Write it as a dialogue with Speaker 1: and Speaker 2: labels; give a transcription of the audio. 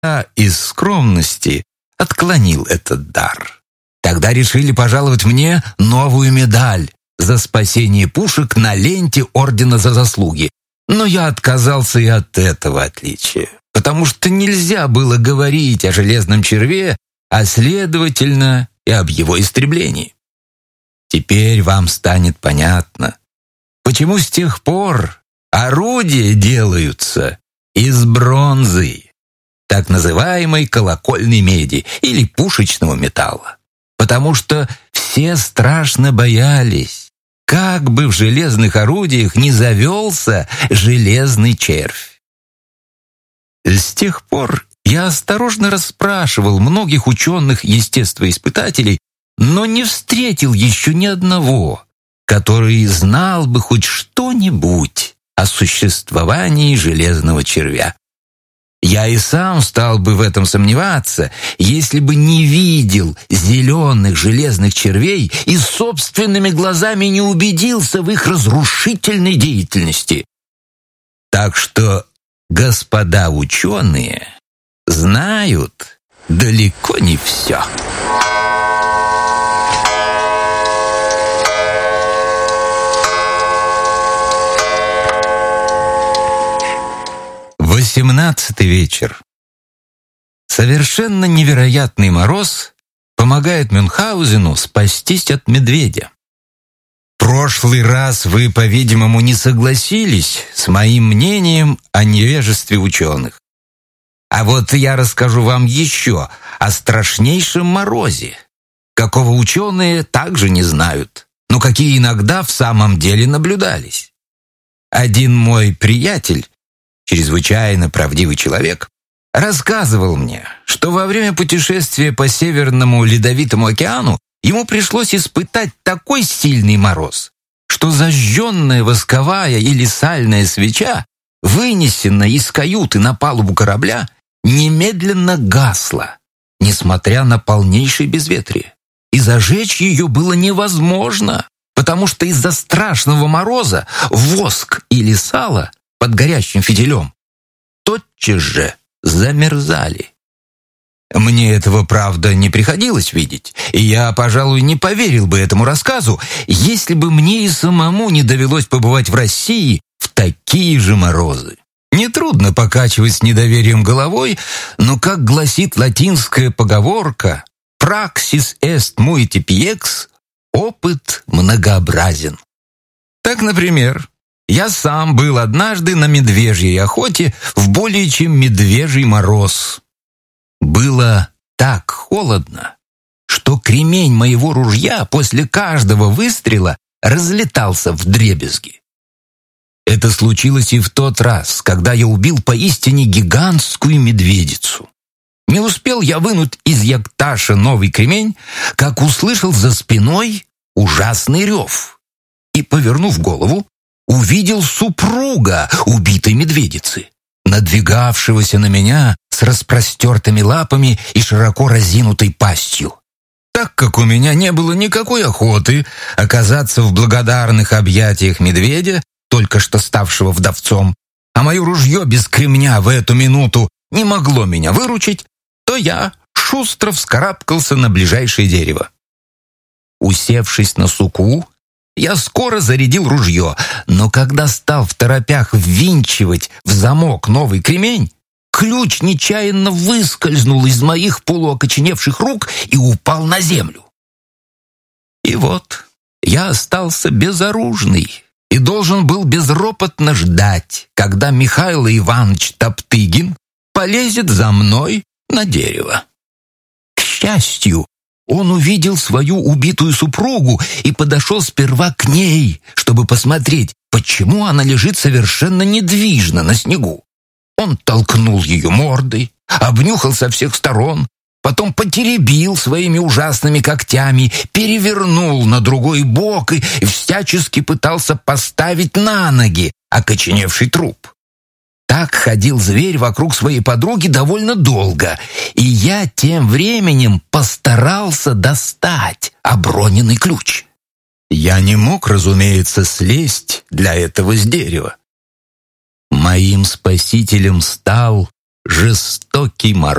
Speaker 1: Я из скромности отклонил этот дар. Тогда решили пожаловать мне новую медаль за спасение пушек на ленте Ордена за заслуги. Но я отказался и от этого отличия, потому что нельзя было говорить о железном черве, а следовательно и об его истреблении. Теперь вам станет понятно, почему с тех пор орудия делаются из бронзы, так называемой колокольной меди или пушечного металла. Потому что все страшно боялись, как бы в железных орудиях не завелся железный червь. С тех пор я осторожно расспрашивал многих ученых-естествоиспытателей, но не встретил еще ни одного, который знал бы хоть что-нибудь о существовании железного червя. Я и сам стал бы в этом сомневаться, если бы не видел зеленых железных червей и собственными глазами не убедился в их разрушительной деятельности. Так что господа ученые знают далеко не все. Восемнадцатый вечер. Совершенно невероятный мороз помогает Мюнхгаузену спастись от медведя. В прошлый раз вы, по-видимому, не согласились с моим мнением о невежестве ученых. А вот я расскажу вам еще о страшнейшем морозе, какого ученые также не знают, но какие иногда в самом деле наблюдались. Один мой приятель, чрезвычайно правдивый человек, рассказывал мне, что во время путешествия по Северному Ледовитому океану ему пришлось испытать такой сильный мороз, что зажженная восковая или сальная свеча, вынесенная из каюты на палубу корабля, немедленно гасла, несмотря на полнейшее безветрие. И зажечь ее было невозможно, потому что из-за страшного мороза воск или сало под горящим фитилем тотчас же замерзали. Мне этого, правда, не приходилось видеть, и я, пожалуй, не поверил бы этому рассказу, если бы мне и самому не довелось побывать в России в такие же морозы. Нетрудно покачивать с недоверием головой, но, как гласит латинская поговорка «praxis est multiplex» — опыт многообразен. Так, например, я сам был однажды на медвежьей охоте в более чем медвежий мороз. Было так холодно, что кремень моего ружья после каждого выстрела разлетался вдребезги. Это случилось и в тот раз, когда я убил поистине гигантскую медведицу. Не успел я вынуть из якташа новый кремень, как услышал за спиной ужасный рев. И, повернув голову, увидел супруга убитой медведицы, надвигавшегося на меня с распростертыми лапами и широко разинутой пастью. Так как у меня не было никакой охоты оказаться в благодарных объятиях медведя, только что ставшего вдовцом, а мое ружье без кремня в эту минуту не могло меня выручить, то я шустро вскарабкался на ближайшее дерево. Усевшись на суку, я скоро зарядил ружье, но когда стал второпях ввинчивать в замок новый кремень, ключ нечаянно выскользнул из моих полуокоченевших рук и упал на землю. И вот я остался безоружный и должен был безропотно ждать, когда Михаил Иванович Топтыгин полезет за мной на дерево. К счастью, он увидел свою убитую супругу и подошел сперва к ней, чтобы посмотреть, почему она лежит совершенно недвижно на снегу. Он толкнул ее мордой, обнюхал со всех сторон, потом потеребил своими ужасными когтями, перевернул на другой бок и всячески пытался поставить на ноги окоченевший труп. Так ходил зверь вокруг своей подруги довольно долго, и я тем временем постарался достать оброненный ключ. Я не мог, разумеется, слезть для этого с дерева. Моим спасителем стал жестокий мороз.